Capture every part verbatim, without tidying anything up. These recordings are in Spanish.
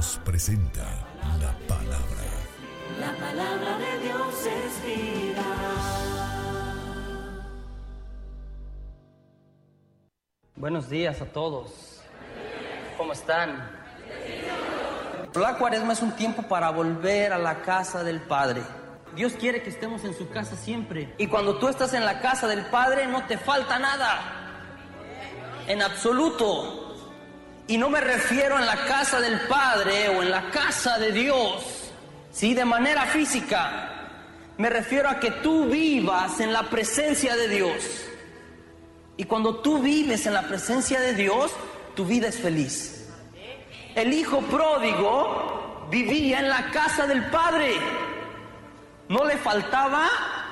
Dios presenta la palabra. La palabra de Dios es vida. Buenos días a todos. ¿Cómo están? La Cuaresma es un tiempo para volver a la casa del Padre. Dios quiere que estemos en su casa siempre. Y cuando tú estás en la casa del Padre no te falta nada. En absoluto. Y no me refiero en la casa del Padre o en la casa de Dios, sí, de manera física. Me refiero a que tú vivas en la presencia de Dios. Y cuando tú vives en la presencia de Dios, tu vida es feliz. El hijo pródigo vivía en la casa del Padre. No le faltaba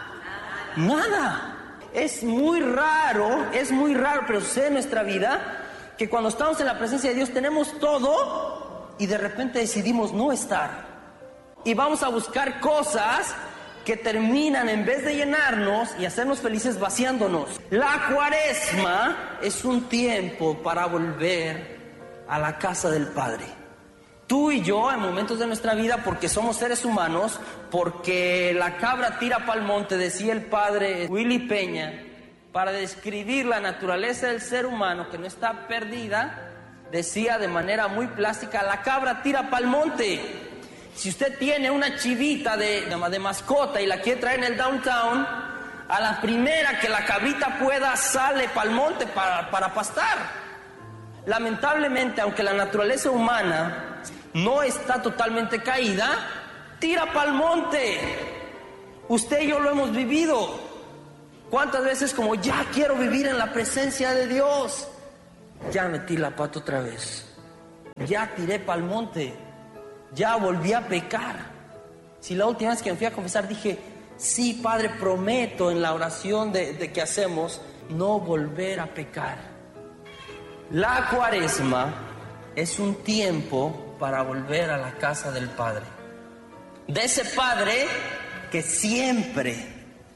nada. Es muy raro, es muy raro, pero sucede en nuestra vida que cuando estamos en la presencia de Dios tenemos todo y de repente decidimos no estar. Y vamos a buscar cosas que terminan, en vez de llenarnos y hacernos felices, vaciándonos. La Cuaresma es un tiempo para volver a la casa del Padre. Tú y yo, en momentos de nuestra vida, porque somos seres humanos, porque la cabra tira pa'l monte, decía el padre Willy Peña, para describir la naturaleza del ser humano que no está perdida, decía de manera muy plástica: la cabra tira pa'l monte. Si usted tiene una chivita de, de mascota y la quiere traer en el downtown, a la primera que la cabrita pueda sale pa'l monte para, para pastar. Lamentablemente, aunque la naturaleza humana no está totalmente caída, tira pa'l monte. Usted y yo lo hemos vivido. ¿Cuántas veces como ya quiero vivir en la presencia de Dios? Ya metí la pata otra vez. Ya tiré pa'l monte. Ya volví a pecar. Si la última vez que me fui a confesar dije: sí, Padre, prometo en la oración de, de que hacemos no volver a pecar. La Cuaresma es un tiempo para volver a la casa del Padre. De ese Padre que siempre,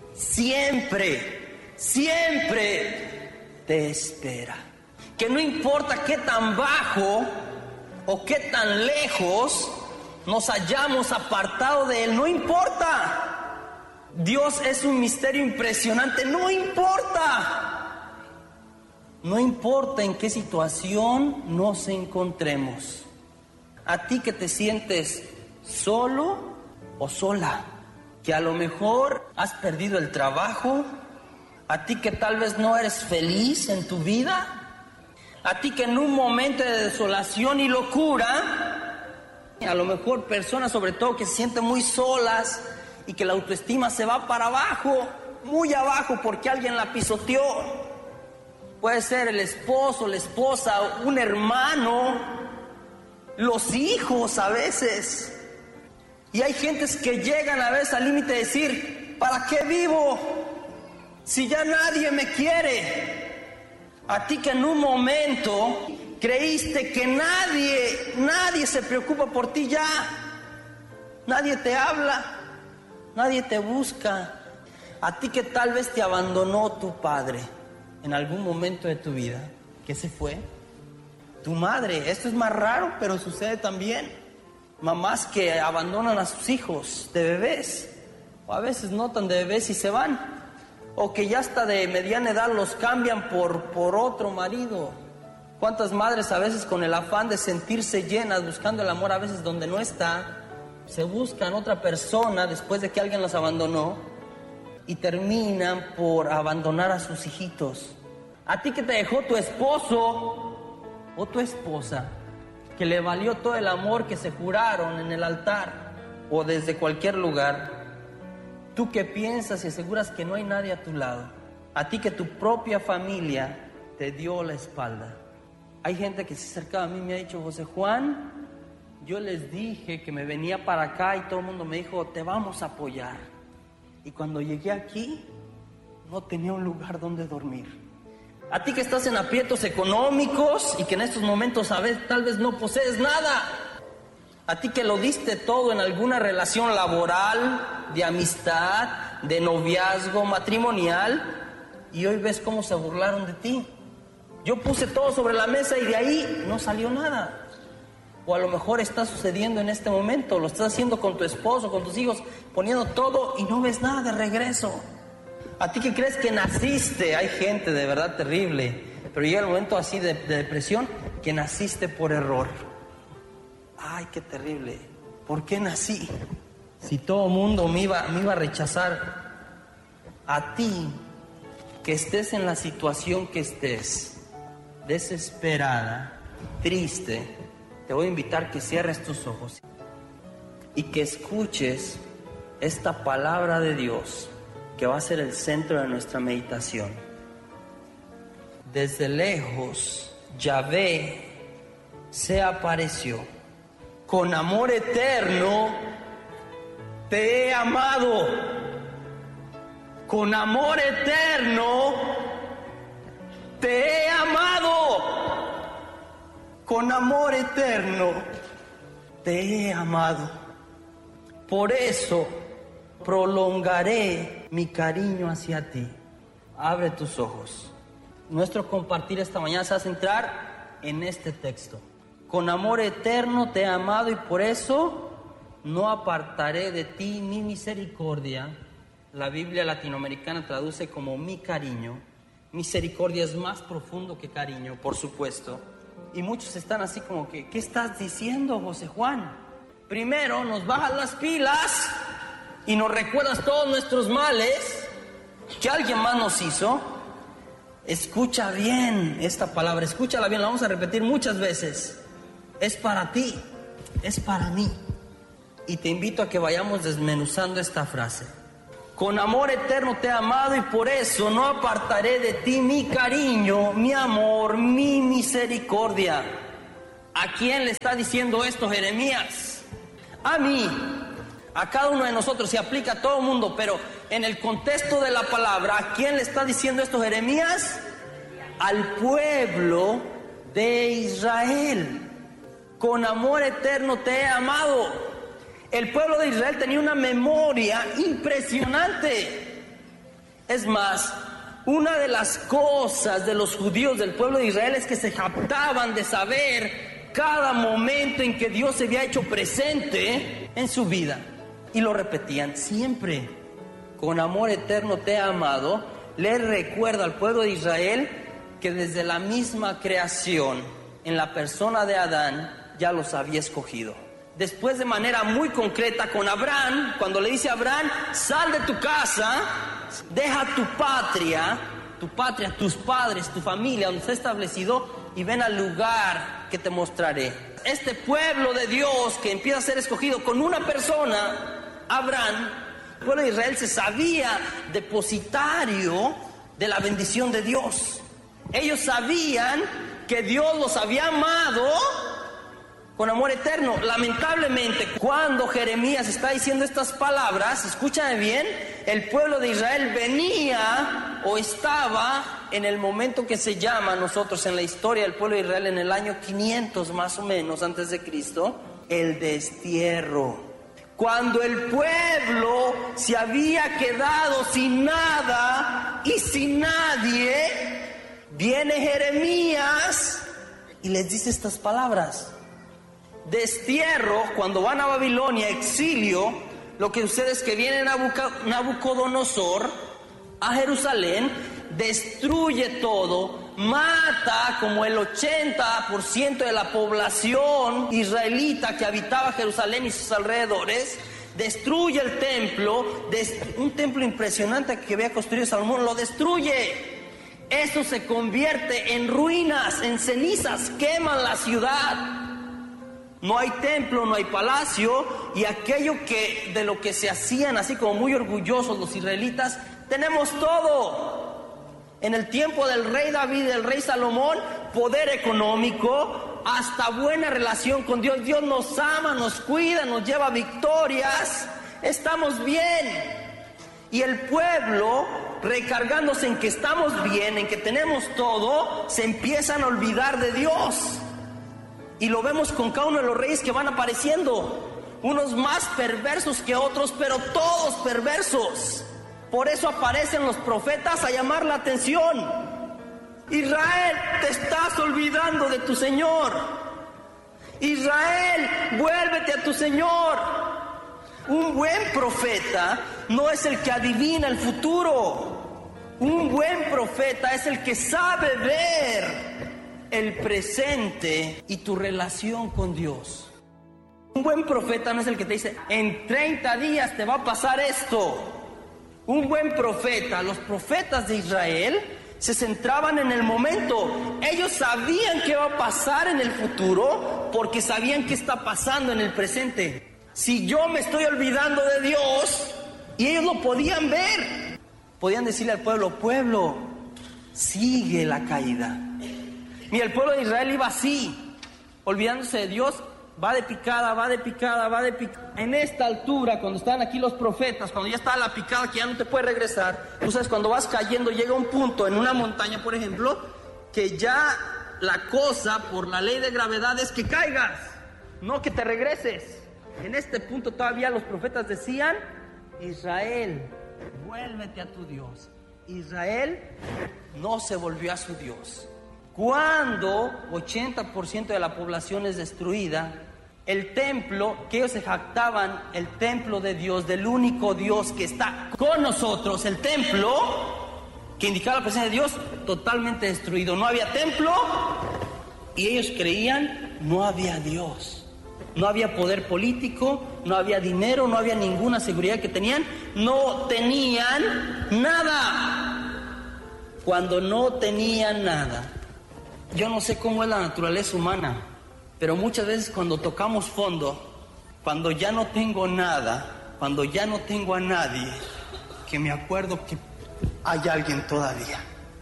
siempre, siempre te espera. Que no importa qué tan bajo o qué tan lejos nos hayamos apartado de Él, no importa. Dios es un misterio impresionante, no importa. No importa en qué situación nos encontremos. A ti que te sientes solo o sola, que a lo mejor has perdido el trabajo, a ti que tal vez no eres feliz en tu vida, a ti que en un momento de desolación y locura, a lo mejor personas sobre todo que se sienten muy solas y que la autoestima se va para abajo, muy abajo porque alguien la pisoteó. Puede ser el esposo, la esposa, un hermano, los hijos a veces. Y hay gentes que llegan a veces al límite de decir: ¿para qué vivo si ya nadie me quiere? A ti que en un momento creíste que nadie, nadie se preocupa por ti ya. Nadie te habla, nadie te busca. A ti que tal vez te abandonó tu padre en algún momento de tu vida, que se fue. Tu madre, esto es más raro, pero sucede también. Mamás que abandonan a sus hijos de bebés, o a veces no tan de bebés y se van, o que ya hasta de mediana edad los cambian por, por otro marido. ¿Cuántas madres a veces con el afán de sentirse llenas, buscando el amor a veces donde no está, se buscan otra persona después de que alguien los abandonó y terminan por abandonar a sus hijitos? A ti que te dejó tu esposo o tu esposa, que le valió todo el amor que se juraron en el altar o desde cualquier lugar, tú que piensas y aseguras que no hay nadie a tu lado, a ti que tu propia familia te dio la espalda. Hay gente que se acercaba a mí y me ha dicho: José Juan, yo les dije que me venía para acá y todo el mundo me dijo: te vamos a apoyar. Y cuando llegué aquí, no tenía un lugar donde dormir. A ti que estás en aprietos económicos y que en estos momentos a veces, tal vez no posees nada. A ti que lo diste todo en alguna relación laboral, de amistad, de noviazgo, matrimonial, y hoy ves cómo se burlaron de ti. Yo puse todo sobre la mesa y de ahí no salió nada. O a lo mejor está sucediendo en este momento, lo estás haciendo con tu esposo, con tus hijos, poniendo todo y no ves nada de regreso. A ti que crees que naciste, hay gente de verdad terrible, pero llega el momento así de, de depresión, que naciste por error. Ay, qué terrible. ¿Por qué nací? Si todo el mundo me iba, me iba a rechazar. A ti, que estés en la situación que estés, desesperada, triste, te voy a invitar que cierres tus ojos y que escuches esta palabra de Dios que va a ser el centro de nuestra meditación. Desde lejos, Yahvé se apareció. Con amor eterno te he amado. Con amor eterno te he amado. Con amor eterno te he amado. Por eso prolongaré mi cariño hacia ti. Abre tus ojos. Nuestro compartir esta mañana se va a centrar en este texto. Con amor eterno te he amado y por eso no apartaré de ti mi misericordia. La Biblia latinoamericana traduce como mi cariño. Misericordia es más profundo que cariño, por supuesto. Y muchos están así como que, ¿qué estás diciendo, José Juan? Primero nos bajas las pilas y nos recuerdas todos nuestros males que alguien más nos hizo. Escucha bien esta palabra, escúchala bien, la vamos a repetir muchas veces. Es para ti, es para mí. Y te invito a que vayamos desmenuzando esta frase. Con amor eterno te he amado y por eso no apartaré de ti mi cariño, mi amor, mi misericordia. ¿A quién le está diciendo esto Jeremías? A mí, a cada uno de nosotros, se aplica a todo el mundo, pero en el contexto de la palabra, ¿a quién le está diciendo esto Jeremías? Al pueblo de Israel. Con amor eterno te he amado. El pueblo de Israel tenía una memoria impresionante. Es más, una de las cosas de los judíos del pueblo de Israel es que se jactaban de saber cada momento en que Dios se había hecho presente en su vida. Y lo repetían siempre. Con amor eterno te he amado. Le recuerda al pueblo de Israel que desde la misma creación, en la persona de Adán, ya los había escogido. Después, de manera muy concreta con Abraham, cuando le dice a Abraham, sal de tu casa, deja tu patria, tu patria, tus padres, tu familia, donde está establecido, y ven al lugar que te mostraré. Este pueblo de Dios que empieza a ser escogido con una persona, Abraham, el pueblo de Israel se sabía depositario de la bendición de Dios. Ellos sabían que Dios los había amado con amor eterno. Lamentablemente, cuando Jeremías está diciendo estas palabras, escúchame bien, el pueblo de Israel venía o estaba en el momento que se llama nosotros en la historia del pueblo de Israel en el año quinientos más o menos antes de Cristo, el destierro. Cuando el pueblo se había quedado sin nada y sin nadie, viene Jeremías y les dice estas palabras. Destierro, cuando van a Babilonia, exilio, lo que sucede es que viene Nabucodonosor a Jerusalén, destruye todo, mata como el ochenta por ciento de la población israelita que habitaba Jerusalén y sus alrededores, destruye el templo, un templo impresionante que había construido Salomón, lo destruye. Eso se convierte en ruinas, en cenizas, queman la ciudad. No hay templo, no hay palacio, y aquello que de lo que se hacían así como muy orgullosos los israelitas, tenemos todo. En el tiempo del rey David y del rey Salomón, poder económico, hasta buena relación con Dios. Dios nos ama, nos cuida, nos lleva victorias, estamos bien. Y el pueblo, recargándose en que estamos bien, en que tenemos todo, se empiezan a olvidar de Dios. Y lo vemos con cada uno de los reyes que van apareciendo, unos más perversos que otros, pero todos perversos. Por eso aparecen los profetas a llamar la atención. Israel, te estás olvidando de tu Señor. Israel, vuélvete a tu Señor. Un buen profeta no es el que adivina el futuro. Un buen profeta es el que sabe ver el presente y tu relación con Dios. Un buen profeta no es el que te dice, en treinta días te va a pasar esto. Un buen profeta, los profetas de Israel se centraban en el momento. Ellos sabían qué va a pasar en el futuro porque sabían qué está pasando en el presente. Si yo me estoy olvidando de Dios, y ellos lo podían ver, podían decirle al pueblo, pueblo, sigue la caída. Mira, el pueblo de Israel iba así, olvidándose de Dios, va de picada, va de picada, va de picada. En esta altura, cuando estaban aquí los profetas, cuando ya estaba la picada que ya no te puede regresar, tú sabes, cuando vas cayendo llega un punto en una montaña, por ejemplo, que ya la cosa, por la ley de gravedad, es que caigas, no que te regreses. En este punto todavía los profetas decían, Israel, vuélvete a tu Dios. Israel no se volvió a su Dios. Cuando ochenta por ciento de la población es destruida, el templo, que ellos se jactaban, el templo de Dios, del único Dios que está con nosotros, el templo que indicaba la presencia de Dios, totalmente destruido. No había templo y ellos creían, no había Dios. No había poder político, no había dinero, no había ninguna seguridad que tenían. No tenían nada. Cuando no tenían nada. Yo no sé cómo es la naturaleza humana, pero muchas veces cuando tocamos fondo, cuando ya no tengo nada, cuando ya no tengo a nadie, que me acuerdo que hay alguien todavía.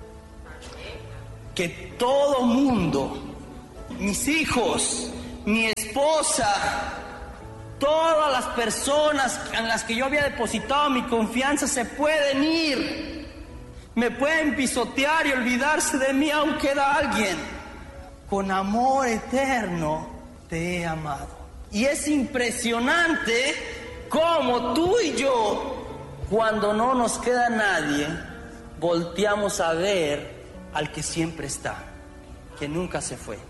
Que todo mundo, mis hijos, mi esposa, todas las personas en las que yo había depositado mi confianza se pueden ir. Me pueden pisotear y olvidarse de mí, aún queda alguien. Con amor eterno te he amado. Y es impresionante cómo tú y yo, cuando no nos queda nadie, volteamos a ver al que siempre está, que nunca se fue.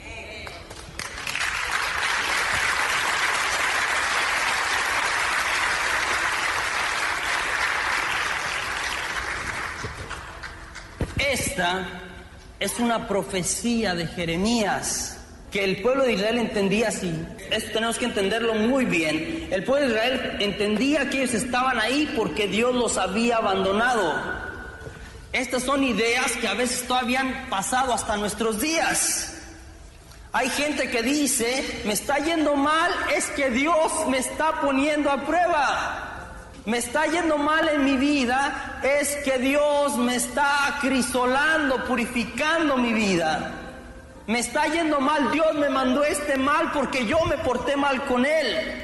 Esta es una profecía de Jeremías que el pueblo de Israel entendía así. Esto tenemos que entenderlo muy bien. El pueblo de Israel entendía que ellos estaban ahí porque Dios los había abandonado. Estas son ideas que a veces todavía han pasado hasta nuestros días. Hay gente que dice, me está yendo mal, es que Dios me está poniendo a prueba. Me está yendo mal en mi vida, es que Dios me está acrisolando, purificando mi vida. Me está yendo mal, Dios me mandó este mal porque yo me porté mal con Él.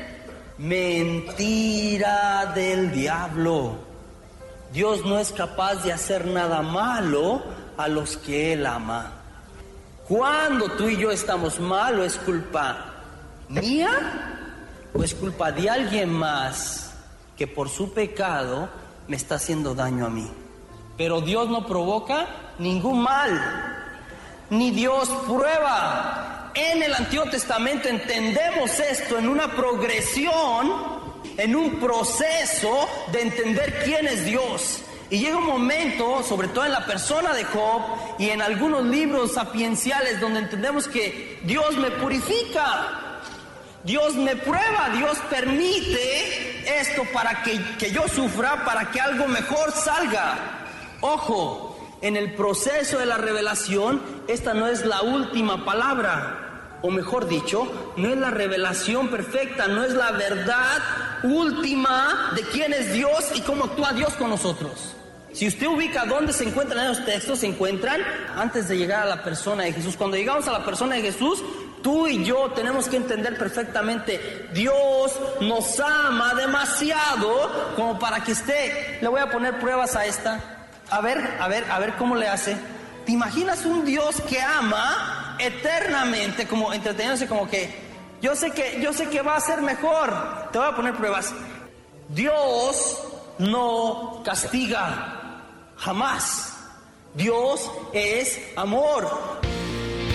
Mentira del diablo. Dios no es capaz de hacer nada malo a los que Él ama. Cuando tú y yo estamos mal, ¿o es culpa mía o es culpa de alguien más que por su pecado me está haciendo daño a mí? Pero Dios no provoca ningún mal, ni Dios prueba. En el Antiguo Testamento entendemos esto en una progresión, en un proceso de entender quién es Dios. Y llega un momento, sobre todo en la persona de Job y en algunos libros sapienciales, donde entendemos que Dios me purifica, Dios me prueba, Dios permite esto para que, que yo sufra, para que algo mejor salga. Ojo, en el proceso de la revelación, esta no es la última palabra, o mejor dicho, no es la revelación perfecta, no es la verdad última de quién es Dios y cómo actúa Dios con nosotros. Si usted ubica dónde se encuentran esos textos, se encuentran antes de llegar a la persona de Jesús. Cuando llegamos a la persona de Jesús, tú y yo tenemos que entender perfectamente, Dios nos ama demasiado como para que esté. Le voy a poner pruebas a esta. A ver, a ver, a ver cómo le hace. ¿Te imaginas un Dios que ama eternamente, como entreteniéndose, como que yo sé que, yo sé que va a ser mejor? Te voy a poner pruebas. Dios no castiga, jamás. Dios es amor.